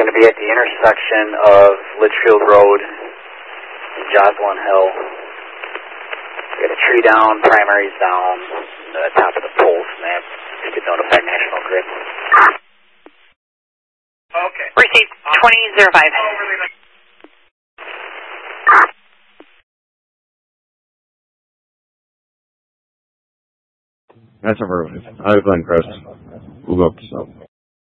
going to be at the intersection of Litchfield Road and Joslyn Hill. We got a tree down, primaries down, top of the poles, man. You could notify National Grid. Okay. Received 2005. That's affirmative. Glenn Crest. We'll go up to south.